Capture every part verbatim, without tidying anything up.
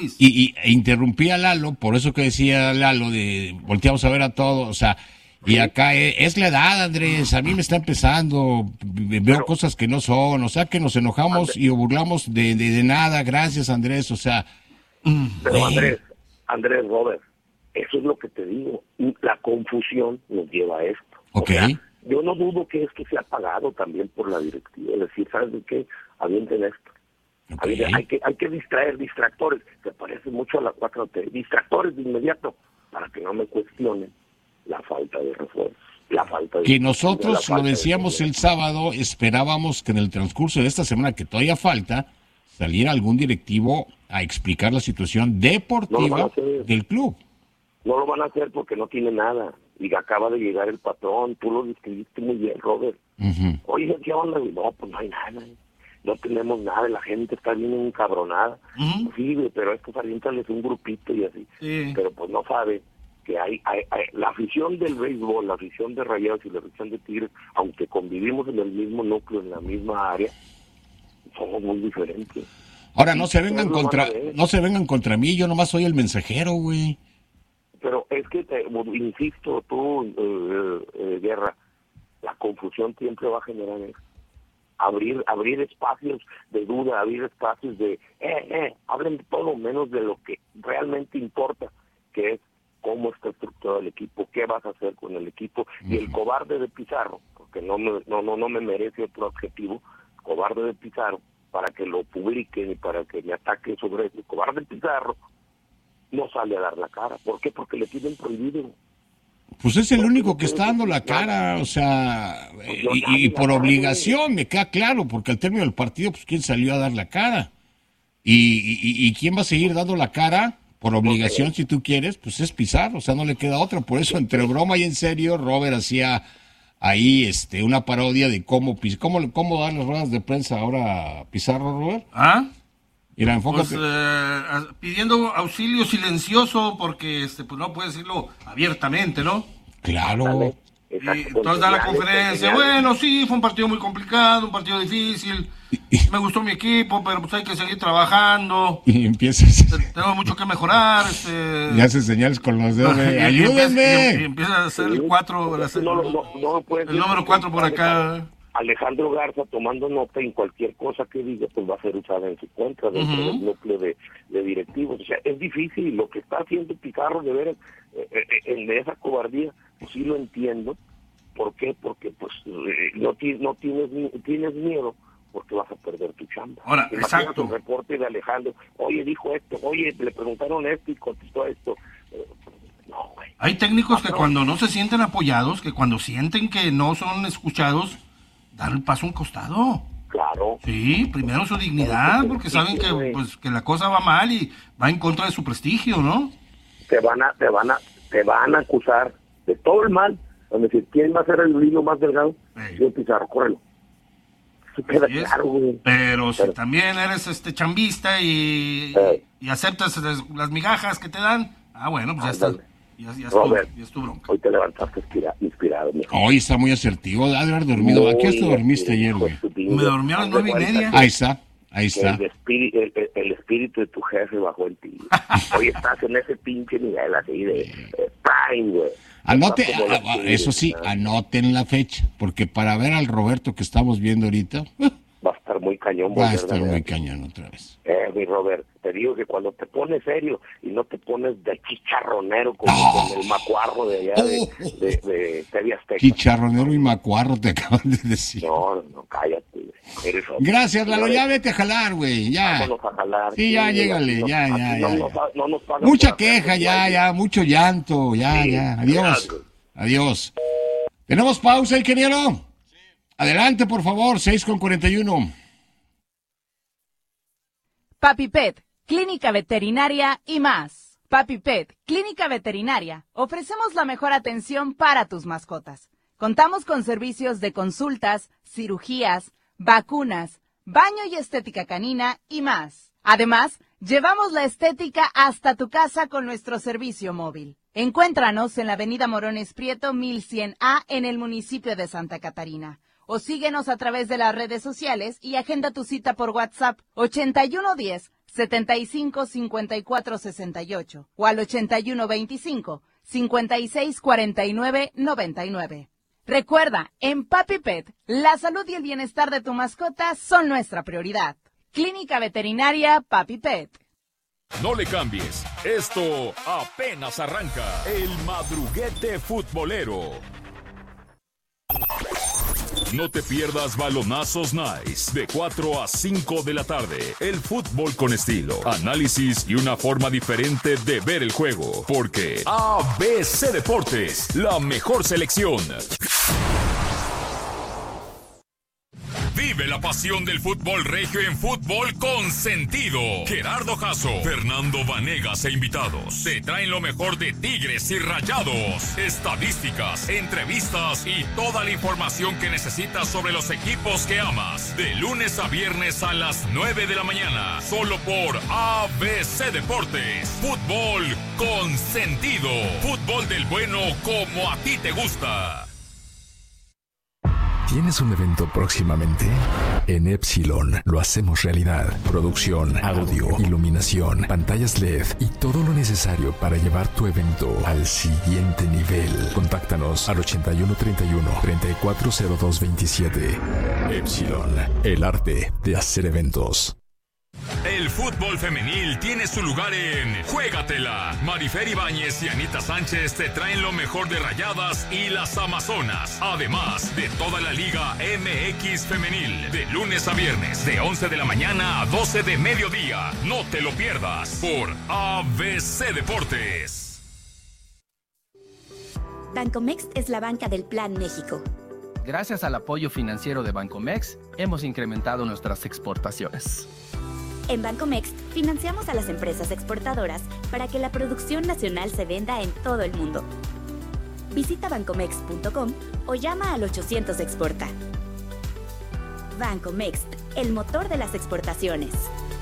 y, y e interrumpí a Lalo, por eso que decía Lalo, de volteamos a ver a todos, o sea, y acá es, es la edad, Andrés, a mí me está empezando, veo pero, cosas que no son, o sea, que nos enojamos Andrés, y burlamos de, de, de nada, gracias Andrés, o sea. Pero eh. Andrés, Andrés, Robert, eso es lo que te digo, la confusión nos lleva a esto. Okay. O sea, yo no dudo que esto sea pagado también por la directiva, es decir, ¿sabes de qué? Avienten esto. Okay. Hay que hay que distraer, distractores, que parece mucho a la cuatro T, distractores de inmediato, para que no me cuestionen la falta de refuerzo, la falta de... Que nosotros lo decíamos de el sábado, esperábamos que en el transcurso de esta semana, que todavía falta, saliera algún directivo a explicar la situación deportiva no del club. No lo van a hacer porque no tiene nada, y acaba de llegar el patrón, tú lo describiste muy bien, Robert. Uh-huh. Oye, ¿qué onda? No, pues no hay nada, no tenemos nada, la gente está bien encabronada. Uh-huh. Sí, pero estos aviéntales un grupito y así, sí. Pero pues no sabe que hay, hay, hay la afición del béisbol, la afición de Rayados y la afición de Tigres, aunque convivimos en el mismo núcleo, en la misma área, somos muy diferentes. Ahora, no se vengan contra, no se vengan contra mí, yo nomás soy el mensajero, güey. Pero es que, te, insisto, tú, eh, eh, Guerra, la confusión siempre va a generar eso. Abrir, abrir espacios de duda, abrir espacios de, eh, eh, hablen de todo menos de lo que realmente importa, que es cómo está estructurado el equipo, qué vas a hacer con el equipo, uh-huh. Y el cobarde de Pizarro, porque no me, no, no, no me merece otro adjetivo, cobarde de Pizarro, para que lo publiquen y para que me ataquen sobre eso, el cobarde de Pizarro no sale a dar la cara. ¿Por qué? Porque le tienen prohibido. Pues es el único que está dando la cara, o sea, y, y por obligación, me queda claro, porque al término del partido, pues ¿quién salió a dar la cara? Y, y, y ¿quién va a seguir dando la cara? Por obligación, okay. Si tú quieres, pues es Pizarro, o sea, no le queda otra. Por eso, entre broma y en serio, Robert hacía ahí este una parodia de cómo cómo, cómo dan las ruedas de prensa ahora Pizarro, Robert. ¿Ah? Mira, enfócate. Pues, eh, pidiendo auxilio silencioso, porque este pues no puede decirlo abiertamente, ¿no? Claro. Y entonces da la conferencia, bueno, sí, fue un partido muy complicado, un partido difícil, me gustó mi equipo, pero pues hay que seguir trabajando. Y empiezas... Tengo mucho que mejorar. Este... Y hace señales con los dedos de, ¡ayúdenme! Y empieza a hacer el cuatro, el, no, no, no, no el número cuatro por acá. Alejandro Garza, tomando nota en cualquier cosa que diga, pues va a ser usada en su contra dentro uh-huh. del núcleo de, de directivos. O sea, es difícil. Lo que está haciendo Pizarro de veras, eh, eh, en de esa cobardía, pues sí lo entiendo. ¿Por qué? Porque pues eh, no, ti, no tienes tienes miedo porque vas a perder tu chamba. Ahora, Imagínate exacto. el reporte de Alejandro, oye, dijo esto, oye, le preguntaron esto y contestó esto. Eh, no, güey. Hay técnicos que cuando no se sienten apoyados, que cuando sienten que no son escuchados, dan el paso a un costado. Claro. Sí, primero su dignidad, porque saben que pues que la cosa va mal y va en contra de su prestigio, ¿no? Te van a, te van a, te van a acusar de todo el mal. Van a decir, ¿quién va a ser el hilo más delgado? Sí. Yo, Pizarro, córrelo. Eso queda claro, güey. Pero, Pero si también eres este chambista y, eh. y aceptas las, las migajas que te dan, ah, bueno, pues ya está. Ya, ya, Robert, es tu, ya es tu bronca. Hoy te levantaste inspira, inspirado. Hoy está muy asertivo, de haber dormido. ¿A qué hora te dormiste ayer, güey? Me dormí a las nueve y media. Ahí está, ahí está. El espíritu, el, el espíritu de tu jefe bajó en ti. Hoy estás en ese pinche nivel así de eh, prime, güey. Anote, a, a, eso sí, anoten la fecha, porque para ver al Roberto que estamos viendo ahorita... Va a estar muy cañón. Va a estar muy cañón otra vez. Eh, mi Robert, te digo que cuando te pones serio y no te pones de chicharronero como oh. con el macuarro de allá de, de, de T V Azteca. Chicharronero y macuarro te acaban de decir. No, no, cállate. Eres Gracias, Lalo, ya vete a jalar, güey, ya. Vámonos a jalar. Sí, ya, sí, llégale, no, ya, ya, ya. No, ya. No nos Mucha queja, ya, ya, mucho llanto, ya, sí, ya. Adiós, claro. Adiós. ¿Tenemos pausa, ingeniero? Adelante, por favor, seis con cuarenta y uno. Papi Pet, Clínica Veterinaria y más. Papi Pet, Clínica Veterinaria. Ofrecemos la mejor atención para tus mascotas. Contamos con servicios de consultas, cirugías, vacunas, baño y estética canina y más. Además, llevamos la estética hasta tu casa con nuestro servicio móvil. Encuéntranos en la avenida Morones Prieto mil cien A en el municipio de Santa Catarina. O síguenos a través de las redes sociales y agenda tu cita por WhatsApp ochenta y uno diez, setenta y cinco, cincuenta y cuatro, sesenta y ocho o al ochenta y uno, veinticinco, cincuenta y seis, cuarenta y nueve, noventa y nueve. Recuerda, en Papi Pet, la salud y el bienestar de tu mascota son nuestra prioridad. Clínica Veterinaria Papi Pet. No le cambies, esto apenas arranca. El madruguete futbolero. No te pierdas Balonazos Nice, de cuatro a cinco de la tarde. El fútbol con estilo, análisis y una forma diferente de ver el juego. Porque A B C Deportes, la mejor selección. Vive la pasión del fútbol regio en Fútbol con Sentido. Gerardo Jasso, Fernando Vanegas e invitados te traen lo mejor de Tigres y Rayados, estadísticas, entrevistas y toda la información que necesitas sobre los equipos que amas. De lunes a viernes a las nueve de la mañana, solo por A B C Deportes. Fútbol con Sentido. Fútbol del bueno como a ti te gusta. ¿Tienes un evento próximamente? En Epsilon lo hacemos realidad. Producción, audio, iluminación, pantallas L E D y todo lo necesario para llevar tu evento al siguiente nivel. Contáctanos al ochenta y uno, treinta y uno, treinta y cuatro cero dos veintisiete. Epsilon, el arte de hacer eventos. El fútbol femenil tiene su lugar en Juégatela. Marifer Ibáñez y Anita Sánchez te traen lo mejor de Rayadas y las Amazonas. Además de toda la Liga M X Femenil. De lunes a viernes, de once de la mañana a doce de mediodía. No te lo pierdas por A B C Deportes. Bancomext es la banca del Plan México. Gracias al apoyo financiero de Bancomext, hemos incrementado nuestras exportaciones. En Bancomext financiamos a las empresas exportadoras para que la producción nacional se venda en todo el mundo. Visita bancomext punto com o llama al ochocientos exporta. Bancomext, el motor de las exportaciones.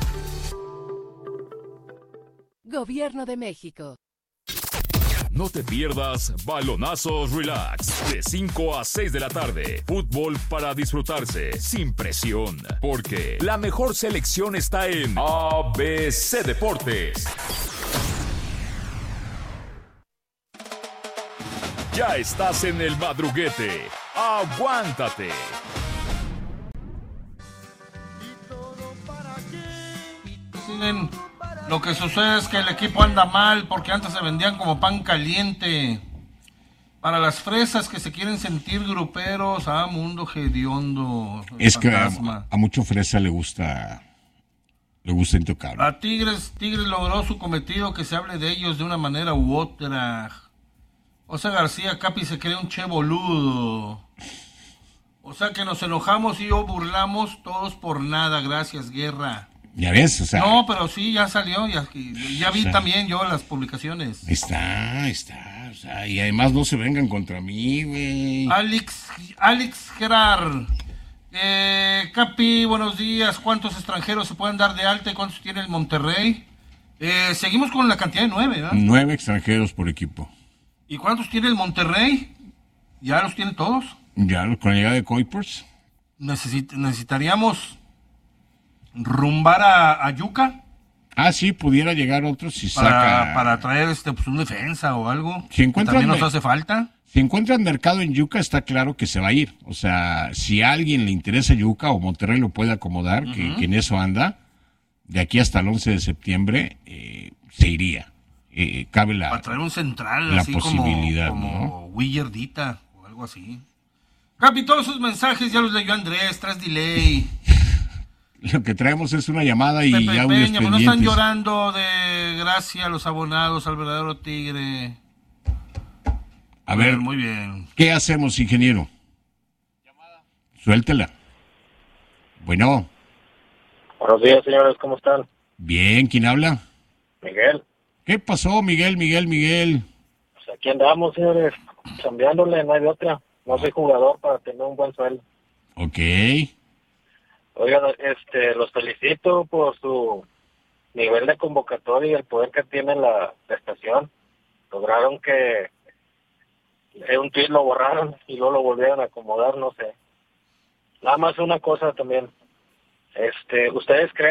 Gobierno de México. No te pierdas Balonazos Relax, de cinco a seis de la tarde. Fútbol para disfrutarse, sin presión. Porque la mejor selección está en A B C Deportes. Ya estás en el madruguete. ¡Aguántate! Miren, lo que sucede es que el equipo anda mal porque antes se vendían como pan caliente. Para las fresas que se quieren sentir gruperos, ah, mundo hediondo. Es que a, fantasma. a mucho fresa le gusta, le gusta intocable. A Tigres, Tigres logró su cometido, que se hable de ellos de una manera u otra. José García Capi se cree un che boludo. O sea que nos enojamos y o burlamos todos por nada. Gracias, Guerra. Ya ves, o sea. No, pero sí, ya salió, ya, ya vi o sea, también yo las publicaciones. Está, está, o sea, y además no se vengan contra mí, güey. Alex, Alex Gerard, eh, Capi, buenos días. ¿Cuántos extranjeros se pueden dar de alta y cuántos tiene el Monterrey? Eh, seguimos con la cantidad de nueve, ¿verdad? Nueve extranjeros por equipo. ¿Y cuántos tiene el Monterrey? ¿Ya los tiene todos? Ya, con la llegada de Kuipers. Necesit- necesitaríamos rumbar a, a Yuca. Ah, sí, pudiera llegar otro si para, saca... para traer este, pues, un defensa o algo. Si encuentran, también nos hace falta. Si encuentran mercado en Yuca, está claro que se va a ir. O sea, si a alguien le interesa Yuca o Monterrey lo puede acomodar, uh-huh. que, que en eso anda, de aquí hasta el once de septiembre, eh, se iría. Eh, cabe la, para traer un central, la así posibilidad, como, como ¿no? Willardita o algo así. Capi, todos sus mensajes ya los leyó Andrés, tras delay. Lo que traemos es una llamada y Pepe audios Peña, pues no pendientes. están llorando de gracia a los abonados al verdadero Tigre. A ver, muy bien. ¿Qué hacemos, ingeniero? Llamada. Suéltela. Bueno. Buenos días, señores, ¿cómo están? Bien, ¿quién habla? Miguel. ¿Qué pasó, Miguel, Miguel, Miguel? Pues aquí andamos, señores, cambiándole, no hay de otra. No soy jugador para tener un buen sueldo. Ok. Oigan, este, los felicito por su nivel de convocatoria y el poder que tiene la, la estación. Lograron que eh, un tweet lo borraron y luego lo volvieron a acomodar, no sé. Nada más una cosa también. Este, ¿ustedes creen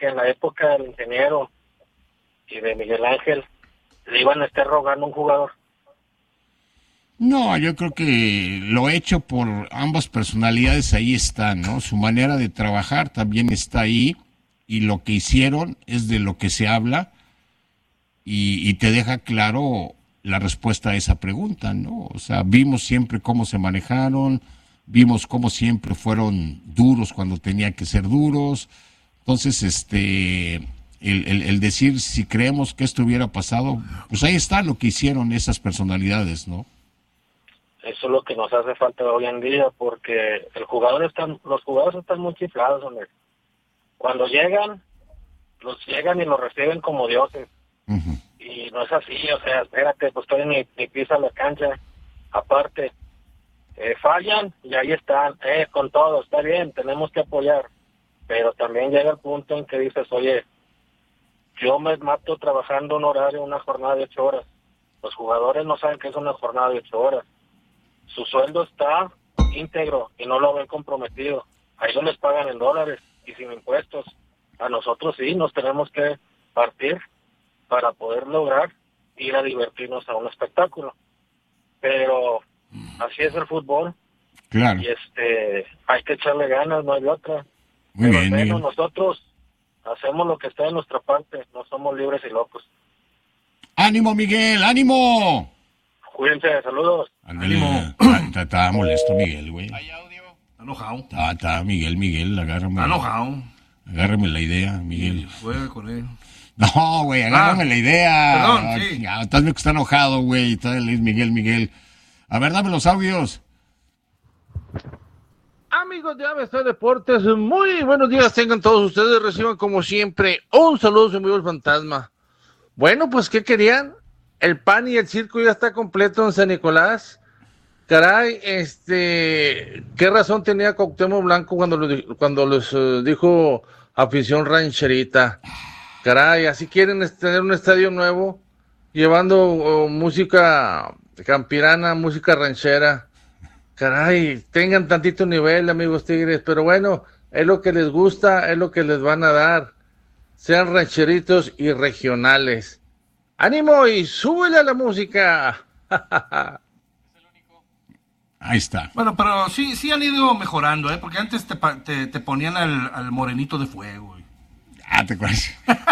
que en la época del ingeniero y de Miguel Ángel le iban a estar rogando a un jugador. No, yo creo que lo hecho por ambas personalidades ahí está, ¿no? Su manera de trabajar también está ahí y lo que hicieron es de lo que se habla y, y te deja claro la respuesta a esa pregunta, ¿no? O sea, vimos siempre cómo se manejaron, vimos cómo siempre fueron duros cuando tenían que ser duros. Entonces, este, el, el, el decir si creemos que esto hubiera pasado, pues ahí está lo que hicieron esas personalidades, ¿no? Eso es lo que nos hace falta hoy en día, porque el jugador está, los jugadores están muy chiflados, hombre. Cuando llegan, los llegan y los reciben como dioses. Uh-huh. Y no es así, o sea, espérate, pues todavía ni, ni pisa la cancha. Aparte, eh, fallan y ahí están, eh, con todo, está bien, tenemos que apoyar. Pero también llega el punto en que dices, oye, yo me mato trabajando un horario, una jornada de ocho horas. Los jugadores no saben que es una jornada de ocho horas. Su sueldo está íntegro y no lo ven comprometido. A ellos les pagan en dólares y sin impuestos. A nosotros sí, nos tenemos que partir para poder lograr ir a divertirnos a un espectáculo. Pero así es el fútbol. Claro. Y este, hay que echarle ganas, no hay otra. Muy Pero bien, al menos Miguel. nosotros hacemos lo que está de nuestra parte, no somos libres y locos. ¡Ánimo, Miguel! ¡Ánimo! Cuídense, saludos. Ándale, está, está, está molesto Miguel, güey. Hay audio. Está enojado. Está, está, Miguel, Miguel, agárrame. Está enojado. Agárrame la idea, Miguel. Juega con él. No, güey, agárrame ah, la idea. Perdón, sí. Ya, estás viendo que está enojado, güey. Está Miguel, Miguel. A ver, dame los audios. Amigos de A B C Deportes, muy buenos días tengan todos ustedes. Reciban como siempre un saludo de mi amigo el fantasma. Bueno, pues, ¿qué querían? El pan y el circo ya está completo en San Nicolás. Caray, este, ¿qué razón tenía Cuauhtémoc Blanco cuando, lo, cuando les uh, dijo afición rancherita? Caray, así quieren tener un estadio nuevo, llevando uh, música campirana, música ranchera. Caray, tengan tantito nivel, amigos Tigres, pero bueno, es lo que les gusta, es lo que les van a dar. Sean rancheritos y regionales. ¡Ánimo y súbele a la música! Ahí está. Bueno, pero sí sí han ido mejorando, ¿eh? Porque antes te, te, te ponían al, al morenito de fuego. Güey. Ah, ¿te acuerdas?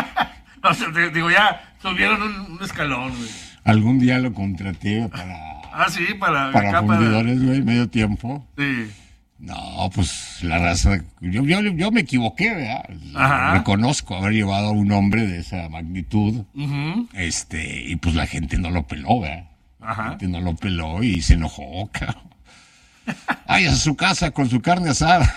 O sea, te, digo, ya subieron un, un escalón, güey. Algún día lo contraté para... Ah, sí, para... Para acá, fundidores, güey, medio tiempo. Sí. No, pues la raza... Yo, yo, yo me equivoqué, ¿verdad? Ajá. Reconozco haber llevado a un hombre de esa magnitud. Uh-huh. Este, y pues la gente no lo peló, ¿verdad? Ajá. La gente no lo peló y se enojó, cabrón. Ay, a su casa con su carne asada.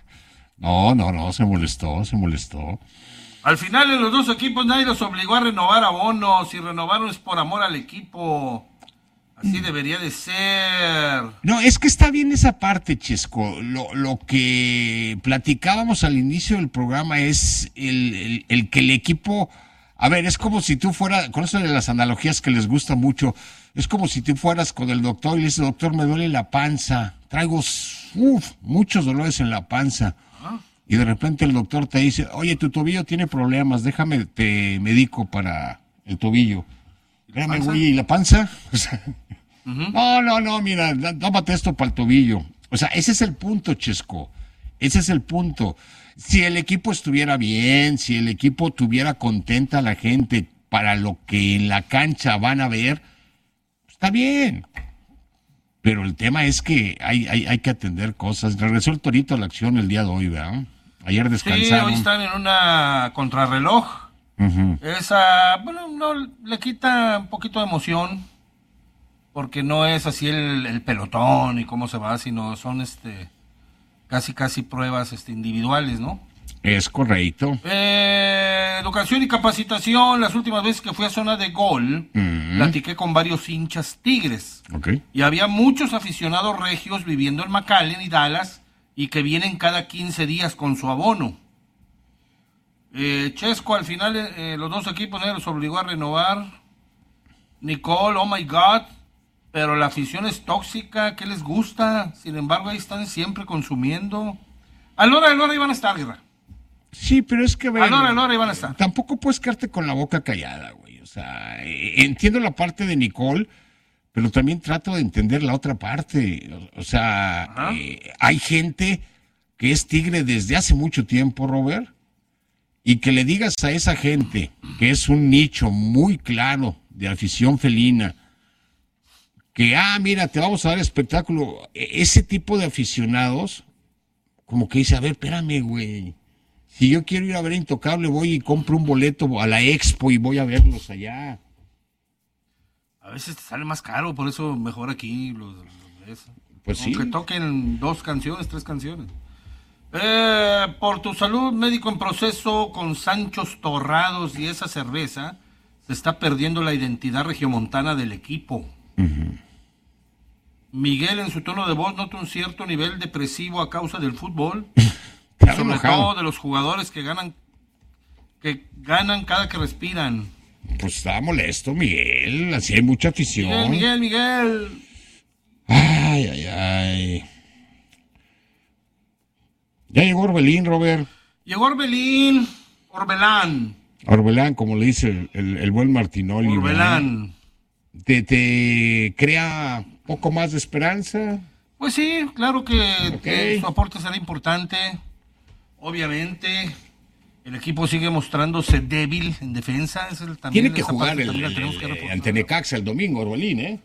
No, no, no, se molestó, se molestó. Al final en los dos equipos nadie los obligó a renovar abonos. Si renovaron es por amor al equipo. Así debería de ser. No, es que está bien esa parte, Chesco. Lo, lo que platicábamos al inicio del programa es el, el, el que el equipo... A ver, es como si tú fueras, con eso de las analogías que les gusta mucho, es como si tú fueras con el doctor y le dices, doctor, me duele la panza, traigo uf, muchos dolores en la panza. ¿Ah? Y de repente el doctor te dice, oye, tu tobillo tiene problemas, déjame, te medico para el tobillo. Déjame, güey, ¿y la panza? O sea, uh-huh. No, no, no, mira, tómate esto para el tobillo. O sea, ese es el punto, Chesco, ese es el punto. Si el equipo estuviera bien, si el equipo tuviera contenta a la gente para lo que en la cancha van a ver, está bien. Pero el tema es que hay, hay, hay que atender cosas. Regresó el Torito a la acción el día de hoy, ¿verdad? Ayer descansaron. Sí, hoy están en una contrarreloj. Uh-huh. Esa, bueno, no le quita un poquito de emoción, porque no es así el, el pelotón y cómo se va, sino son este... casi casi pruebas este, individuales, ¿no? Es correcto. Eh, educación y capacitación, las últimas veces que fui a zona de gol, mm. platiqué con varios hinchas tigres. Okay. Y había muchos aficionados regios viviendo en McAllen y Dallas y que vienen cada quince días con su abono. Eh, Chesco, al final eh, los dos equipos eh, los obligó a renovar. Nicole, oh my God. Pero la afición es tóxica, ¿qué les gusta? Sin embargo, ahí están siempre consumiendo. A la hora de la hora iban a estar, Guerra. Sí, pero es que... A la hora, a la hora iban a estar. Tampoco puedes quedarte con la boca callada, güey. O sea, eh, entiendo la parte de Nicole, pero también trato de entender la otra parte. O, o sea, eh, hay gente que es tigre desde hace mucho tiempo, Robert, y que le digas a esa gente que es un nicho muy claro de afición felina, que, ah, mira, te vamos a dar espectáculo. Ese tipo de aficionados, como que dice, a ver, espérame, güey. Si yo quiero ir a ver Intocable, voy y compro un boleto a la Expo y voy a verlos allá. A veces te sale más caro, por eso mejor aquí los, los ves. Pues sí. Aunque toquen dos canciones, tres canciones. Eh, por tu salud, médico en proceso con Sanchos Torrados y esa cerveza, se está perdiendo la identidad regiomontana del equipo. Uh-huh. Miguel, en su tono de voz, nota un cierto nivel depresivo a causa del fútbol. Sobre enojado. Todo de los jugadores que ganan que ganan cada que respiran. Pues está molesto, Miguel. Así hay mucha afición. Miguel, Miguel, Miguel. Ay, ay, ay. Ya llegó Orbelín, Robert. Llegó Orbelín. Orbelán. Orbelán, como le dice el, el, el buen Martinoli. Orbelán. ¿Te, ¿Te crea poco más de esperanza? Pues sí, claro que, okay. que su aporte será importante. Obviamente, el equipo sigue mostrándose débil en defensa. Es el, Tiene que jugar el, el, que ante Necaxa el domingo, Orbelín, ¿eh?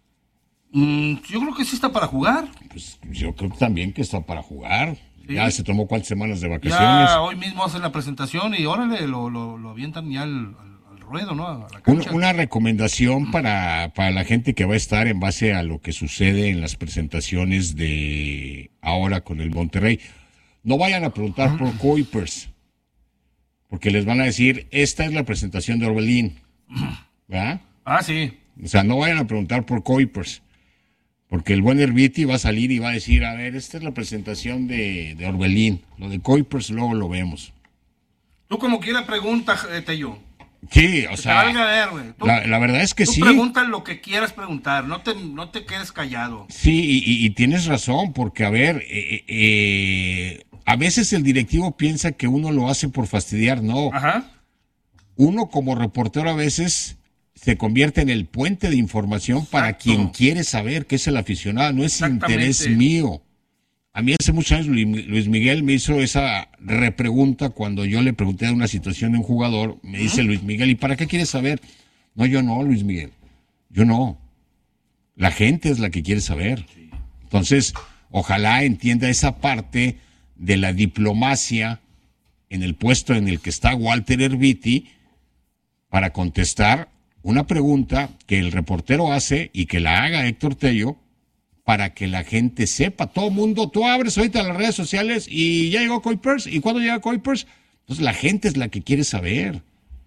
Mm, yo creo que sí está para jugar. Pues yo creo también que está para jugar. ¿Sí? Ya se tomó cuántas semanas de vacaciones. Ya hoy mismo hacen la presentación y órale, lo, lo, lo avientan ya al, al, al ruedo, ¿no? A la cancha. Una, una recomendación para, para la gente que va a estar en base a lo que sucede en las presentaciones de ahora con el Monterrey. No vayan a preguntar por Kuipers, porque les van a decir, esta es la presentación de Orbelín. ¿Verdad? Ah, sí. O sea, no vayan a preguntar por Kuipers, porque el buen Herbiti va a salir y va a decir, a ver, esta es la presentación de, de Orbelín. Lo de Kuipers luego lo vemos. Tú como quiera pregunta, eh, Tello. Sí, o que sea, te valga ver, güey. Tú, la, la verdad es que tú sí. Pregunta lo que quieras preguntar, no te, no te quedes callado. Sí, y, y tienes razón, porque a ver, eh, eh, a veces el directivo piensa que uno lo hace por fastidiar, no. Ajá. Uno como reportero a veces se convierte en el puente de información para Exacto. quien quiere saber, que es el aficionado, no es interés mío. A mí hace muchos años Luis Miguel me hizo esa repregunta cuando yo le pregunté de una situación de un jugador. Me ¿Mm? dice Luis Miguel, ¿y para qué quieres saber? No, yo no, Luis Miguel. Yo no. La gente es la que quiere saber. Sí. Entonces, ojalá entienda esa parte de la diplomacia en el puesto en el que está Walter Herbiti para contestar una pregunta que el reportero hace y que la haga Héctor Tello, para que la gente sepa, todo mundo, tú abres ahorita las redes sociales y ya llegó Kuipers, ¿y cuándo llega Kuipers? Entonces la gente es la que quiere saber.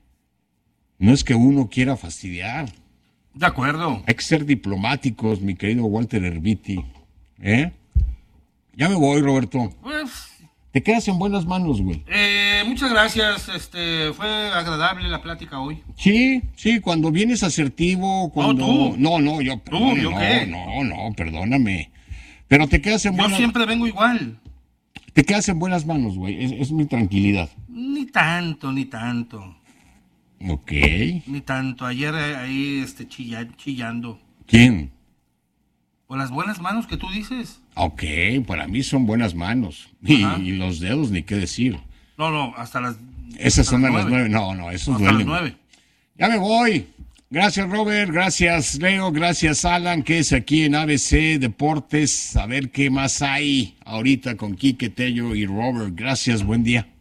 No es que uno quiera fastidiar. De acuerdo. Hay que ser diplomáticos, mi querido Walter Herbiti. ¿Eh? Ya me voy, Roberto. Pues... Te quedas en buenas manos, güey. Eh, muchas gracias, este, fue agradable la plática hoy. Sí, sí, cuando vienes asertivo, cuando... No, tú. No, no, yo... ¿Tú? ¿Yo no, qué? No, no, perdóname. Pero te quedas en buenas... Yo siempre vengo igual. Te quedas en buenas manos, güey, es, es mi tranquilidad. Ni tanto, ni tanto. Ok. Ni tanto, ayer ahí, este, chilla, chillando. ¿Quién? Por las buenas manos que tú dices. Ok, para mí son buenas manos. Y, y los dedos, ni qué decir. No, no, hasta las... Esas hasta son las a las nueve. No, no, esos hasta duelen. las nueve. Ya me voy. Gracias, Robert. Gracias, Leo. Gracias, Alan, que es aquí en A B C Deportes. A ver qué más hay ahorita con Quique, Tello y Robert. Gracias, buen día.